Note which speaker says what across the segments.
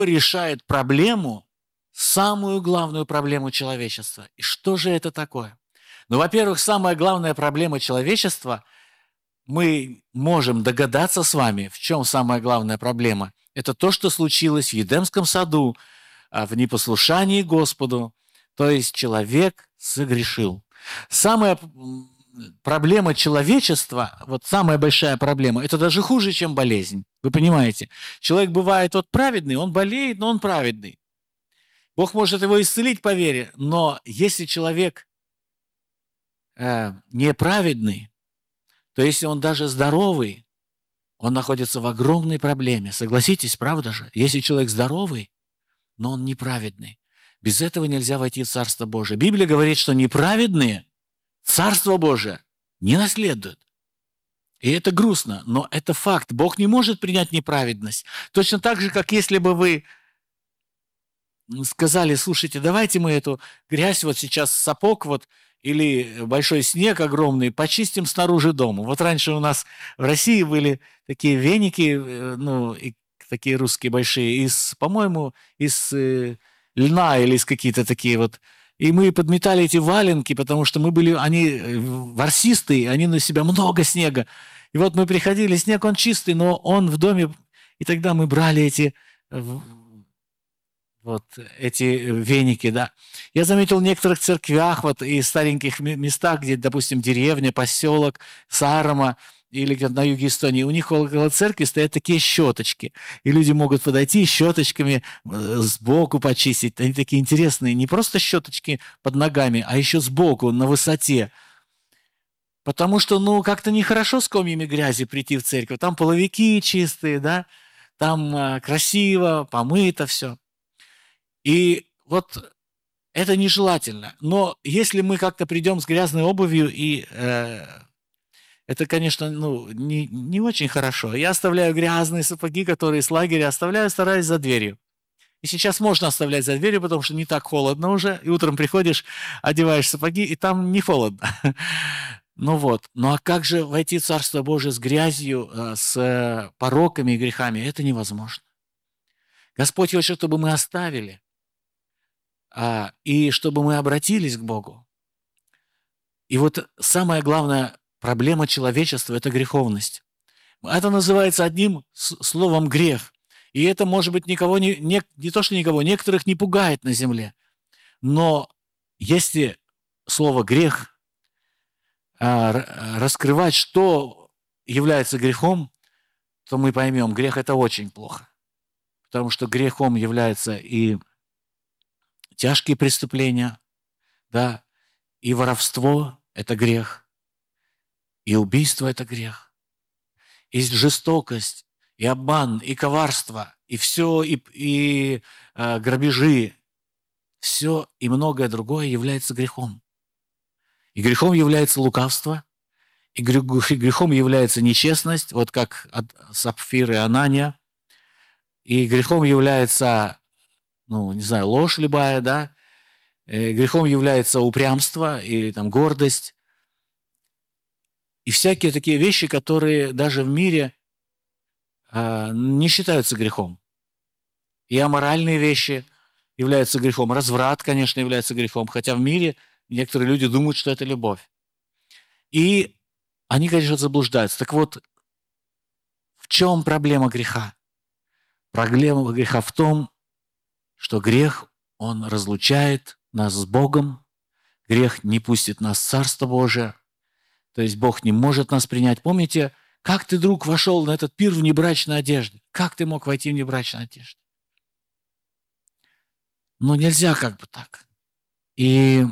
Speaker 1: решает проблему, самую главную проблему человечества. И что же это такое? Ну, во-первых, самая главная проблема человечества, мы можем догадаться с вами, в чем самая главная проблема. Это то, что случилось в Едемском саду, в непослушании Господу. То есть человек согрешил. Самая проблема человечества, вот самая большая проблема, это даже хуже, чем болезнь. Вы понимаете? Человек бывает вот праведный, он болеет, но он праведный. Бог может его исцелить по вере, но если человек неправедный, то если он даже здоровый, он находится в огромной проблеме. Согласитесь, правда же? Если человек здоровый, но он неправедный, без этого нельзя войти в Царство Божие. Библия говорит, что неправедные Царство Божие не наследуют. И это грустно, но это факт. Бог не может принять неправедность. Точно так же, как если бы вы сказали: слушайте, давайте мы эту грязь вот сейчас сапог вот или большой снег огромный почистим снаружи дома. Вот раньше у нас в России были такие веники, ну, и такие русские большие, по-моему, из льна или из какие-то такие вот. И мы подметали эти валенки, потому что они ворсистые, они на себя много снега. И вот мы приходили, снег он чистый, но он в доме, и тогда мы брали эти веники, да. Я заметил в некоторых церквях вот и стареньких местах, где, допустим, деревня, поселок, Саарома или на юге Эстонии, у них около церкви стоят такие щеточки, и люди могут подойти и щеточками сбоку почистить. Они такие интересные, не просто щеточки под ногами, а еще сбоку, на высоте. Потому что, ну, как-то нехорошо с комьями грязи прийти в церковь. Там половики чистые, да, там красиво, помыто все. И вот это нежелательно. Но если мы как-то придем с грязной обувью, и это, конечно, ну, не очень хорошо. Я оставляю грязные сапоги, которые с лагеря оставляю, стараюсь за дверью. И сейчас можно оставлять за дверью, потому что не так холодно уже. И утром приходишь, одеваешь сапоги, и там не холодно. Ну вот. Ну а как же войти в Царство Божие с грязью, с пороками и грехами? Это невозможно. Господь хочет, чтобы мы оставили, и чтобы мы обратились к Богу. И вот самая главная проблема человечества – это греховность. Это называется одним словом «грех». И это, может быть, никого не то, что никого, некоторых не пугает на земле. Но если слово «грех» раскрывать, что является грехом, то мы поймем, грех – это очень плохо. Потому что грехом являются и тяжкие преступления, да, и воровство – это грех, и убийство – это грех, и жестокость, и обман, и коварство, и все, и грабежи, все и многое другое является грехом. И грехом является лукавство, и грехом является нечестность, вот как Сапфир и Анания, и грехом является, ну, не знаю, ложь любая, да, грехом является упрямство или там гордость, и всякие такие вещи, которые даже в мире не считаются грехом. И аморальные вещи являются грехом. Разврат, конечно, является грехом, хотя в мире некоторые люди думают, что это любовь. И они, конечно, заблуждаются. Так вот, в чем проблема греха? Проблема греха в том, что грех, он разлучает нас с Богом, грех не пустит нас в Царство Божие, то есть Бог не может нас принять. Помните, как ты, друг, вошел на этот пир в небрачной одежде? Как ты мог войти в небрачной одежде? Ну, нельзя как бы так. И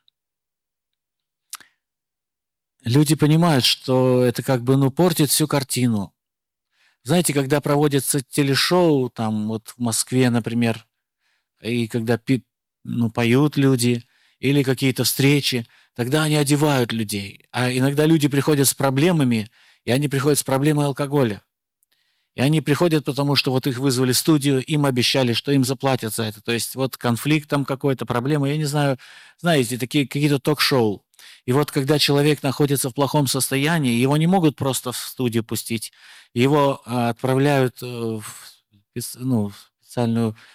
Speaker 1: люди понимают, что это как бы, ну, портит всю картину. Знаете, когда проводятся телешоу, там вот в Москве, например, и когда поют люди, или какие-то встречи, тогда они одевают людей. А иногда люди приходят с проблемами, и они приходят с проблемой алкоголя. И они приходят, потому что вот их вызвали в студию, им обещали, что им заплатят за это. То есть вот конфликт там какой-то, проблема, я не знаю, знаете, такие какие-то ток-шоу. И вот когда человек находится в плохом состоянии, его не могут просто в студию пустить. Его отправляют в специальную